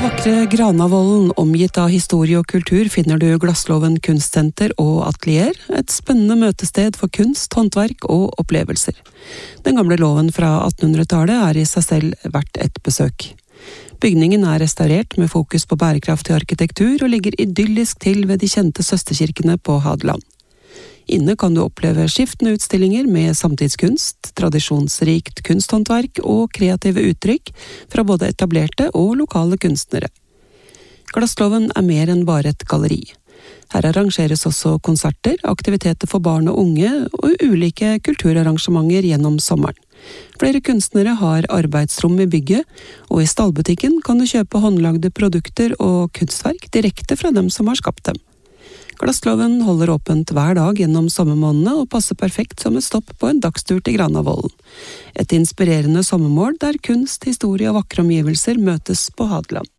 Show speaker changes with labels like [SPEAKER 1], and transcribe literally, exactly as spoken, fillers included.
[SPEAKER 1] vakre Granavolden, omgitt av historie og kultur, finner du Glasslåven kunstsenter og atelier, et spennende møtested for kunst, håndverk og opplevelser. Den gamle låven fra attenhundretallet er i seg selv verdt et besøk. Bygningen er restaurert med fokus på bærekraftig arkitektur og ligger idyllisk til ved de kjente søsterkirkene på Hadeland. Inne kan du oppleve skiftende utstillinger med samtidskunst, tradisjonsrikt kunsthåndverk og kreative uttrykk fra både etablerte og lokale kunstnere. Glasslåven er mer enn bare et galleri. Her arrangeres også konserter, aktiviteter for barn og unge og ulike kulturarrangementer gjennom sommeren. Flere kunstnere har arbeidsrom i bygget, og i stallbutikken kan du kjøpe håndlagde produkter og kunstverk direkte fra dem som har skapt dem. Glasslåven holder åpent hver dag gjennom sommermånedene og passer perfekt som et stopp på en dagstur til Granavolden. Et inspirerende sommermål der kunst, historie og vakre omgivelser møtes på Hadeland.